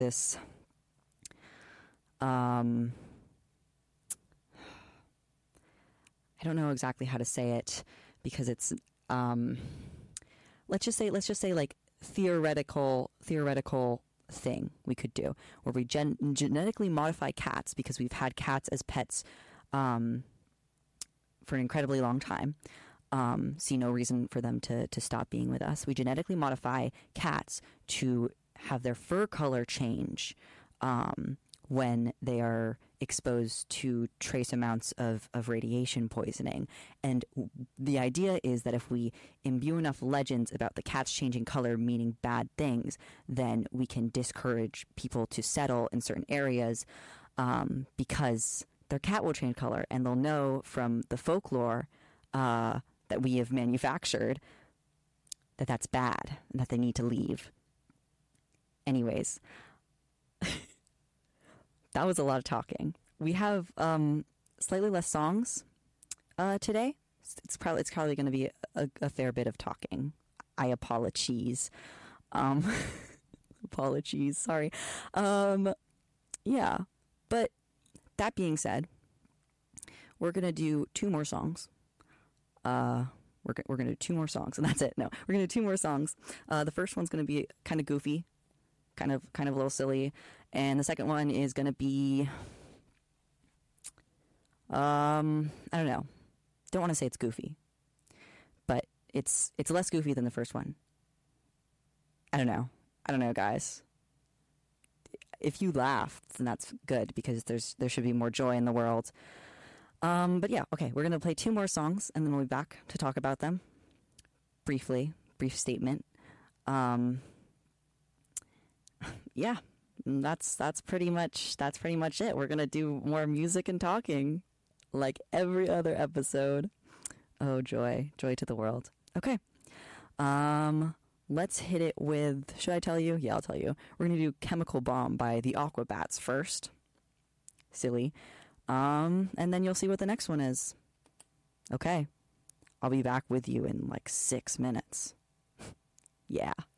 this I don't know exactly how to say it because it's let's just say like theoretical thing we could do where we genetically modify cats because we've had cats as pets for an incredibly long time. See no reason for them to stop being with us. We genetically modify cats to have their fur color change when they are exposed to trace amounts of radiation poisoning. And the idea is that if we imbue enough legends about the cats changing color meaning bad things, then we can discourage people to settle in certain areas because their cat will change color, and they'll know from the folklore that we have manufactured that that's bad and that they need to leave. Anyways, that was a lot of talking. We have slightly less songs today. It's probably going to be a fair bit of talking. I apologize. Apologies. Sorry. Yeah. But that being said, we're going to do 2 more songs. We're going to do 2 more songs, and that's it. No, we're going to do 2 more songs. The first one's going to be kind of goofy, kind of a little silly, and the second one is going to be, I don't know. Don't want to say it's goofy, but it's less goofy than the first one. I don't know, guys. If you laugh, then that's good because there should be more joy in the world. But yeah, okay, we're going to play 2 more songs and then we'll be back to talk about them briefly. Brief statement. Yeah, that's pretty much it. We're going to do more music and talking like every other episode. Oh, joy to the world. Okay. Let's hit it with, should I tell you? Yeah, I'll tell you. We're going to do Chemical Bomb by the Aquabats first. Silly. And then you'll see what the next one is. Okay. I'll be back with you in like 6 minutes. Yeah.